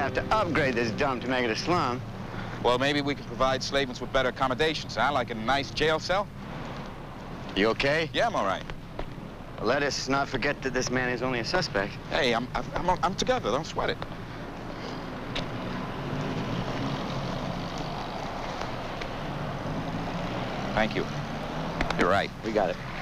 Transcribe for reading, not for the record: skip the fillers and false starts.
have to upgrade this dump to make it a slum. Well, maybe we can provide Slavens with better accommodations, huh? Like a nice jail cell? You okay? Yeah, I'm all right. Let us not forget that this man is only a suspect. Hey, I'm together. Don't sweat it. Thank you. You're right. We got it.